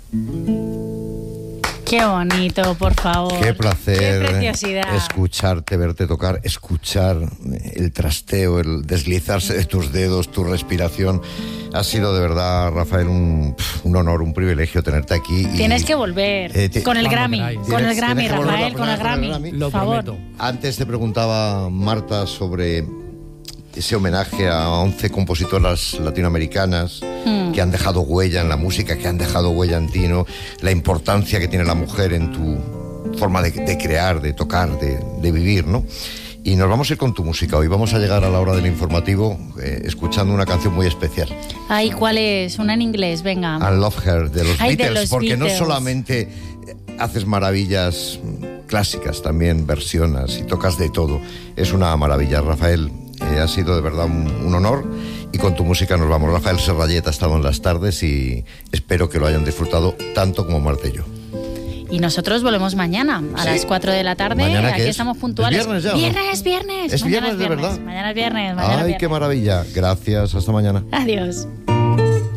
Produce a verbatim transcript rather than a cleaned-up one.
Qué bonito, por favor. Qué placer. Qué preciosidad. Escucharte, verte tocar, escuchar el trasteo, el deslizarse de tus dedos, tu respiración. Ha sido de verdad, Rafael, un, un honor, un privilegio tenerte aquí. Y, tienes que volver eh, te, con el vamos, Grammy, tienes, con el Grammy, Rafael, con el Grammy. Con el Grammy. Lo por favor. prometo. Antes te preguntaba, Marta, sobre ese homenaje a once compositoras latinoamericanas mm. que han dejado huella en la música, que han dejado huella en ti, ¿no? La importancia que tiene la mujer en tu forma de, de crear, de tocar, de, de vivir, ¿no? Y nos vamos a ir con tu música. Hoy vamos a llegar a la hora del informativo eh, escuchando una canción muy especial. Ay, ¿cuál es? Una en inglés, venga. I Love Her, de los Ay, Beatles, de los porque Beatles. no solamente haces maravillas clásicas, también versionas y tocas de todo. Es una maravilla, Rafael. Eh, ha sido de verdad un, un honor y con tu música nos vamos. Rafael Serrallet ha estado en las tardes y espero que lo hayan disfrutado tanto como Marta y yo. Y nosotros volvemos mañana a Sí. las cuatro de la tarde. ¿Mañana qué Aquí es? estamos puntuales. ¿Es viernes ya, o no? Viernes, viernes. ¿Es Mañana viernes de verdad? Mañana es viernes. Mañana Ay, es viernes. qué maravilla. Gracias, hasta mañana. Adiós.